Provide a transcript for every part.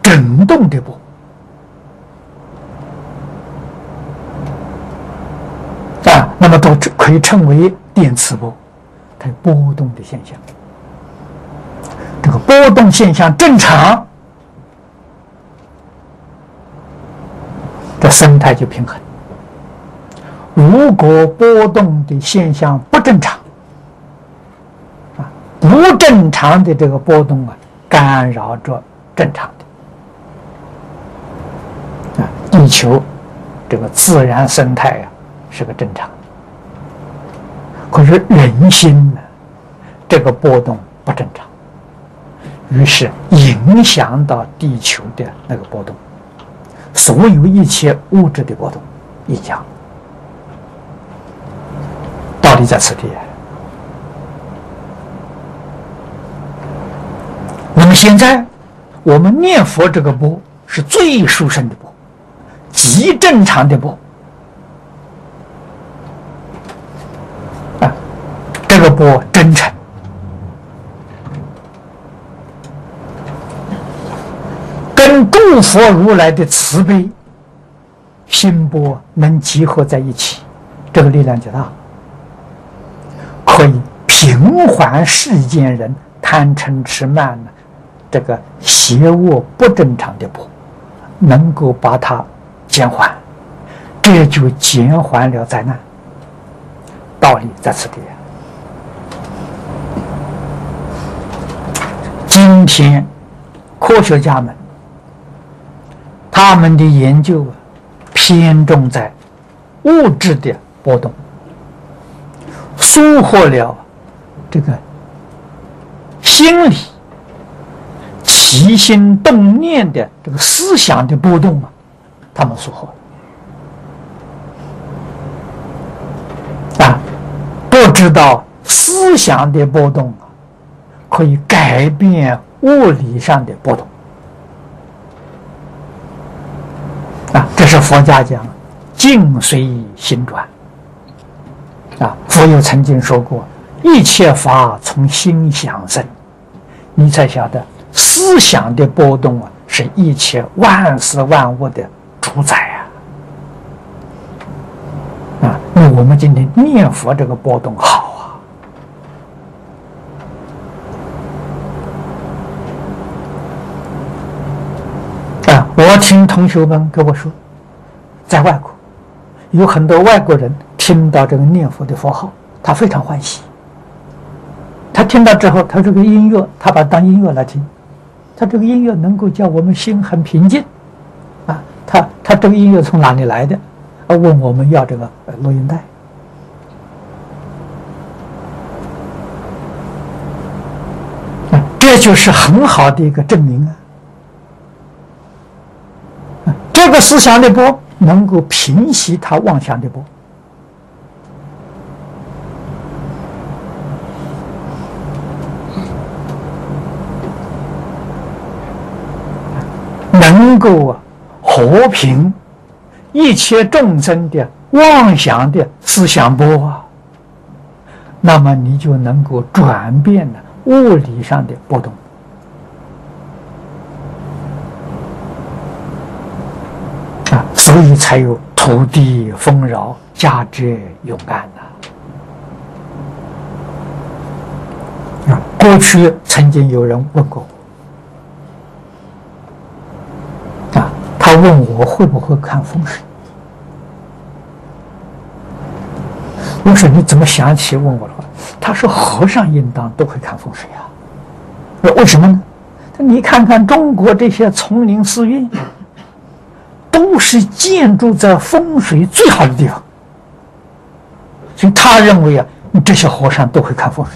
震动的波。那么都可以称为电磁波，它有波动的现象。这个波动现象正常，这生态就平衡。如果波动的现象不正常，不正常的这个波动干扰着正常的。地球这个自然生态是个正常的。可是人心呢，这个波动不正常，于是影响到地球的那个波动，所有一切物质的波动影响。道理在此地。那么现在我们念佛这个波是最殊胜的波，极正常的波。这个波真诚，跟诸佛如来的慈悲心波能集合在一起，这个力量就大，可以平缓世间人贪嗔痴慢这个邪恶不正常的波，能够把它减缓，这就减缓了灾难。道理在此地。今天科学家们他们的研究偏重在物质的波动，疏忽了这个心理起心动念的这个思想的波动他们疏忽了。不知道思想的波动可以改变物理上的波动这是佛家讲境随心转佛有曾经说过，一切法从心想生。你才晓得思想的波动是一切万事万物的主宰那我们今天念佛这个波动好我听同学们跟我说，在外国有很多外国人听到这个念佛的佛号，他非常欢喜。他听到之后，他这个音乐，他把它当音乐来听，他这个音乐能够叫我们心很平静他这个音乐从哪里来的？问我们要这个录音带。这就是很好的一个证明这个思想的波能够平息他妄想的波。能够和平一切众生的妄想的思想波那么你就能够转变了物理上的波动所以才有土地丰饶，家宅永安过去曾经有人问过我他问我会不会看风水。我说你怎么想起问我的话？他说和尚应当都会看风水为什么呢？你看看中国这些丛林寺院都是建筑在风水最好的地方，所以他认为这些和尚都会看风水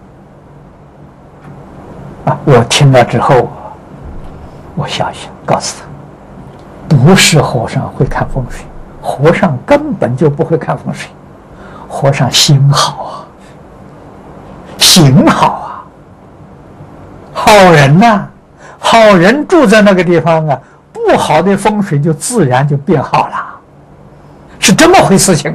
我听了之后我笑笑告诉他，不是和尚会看风水，和尚根本就不会看风水，和尚心好行好好人好人住在那个地方不好的风水就自然就变好了，是这么回事情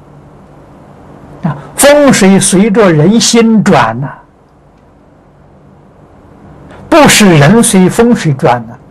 风水随着人心转不是人随风水转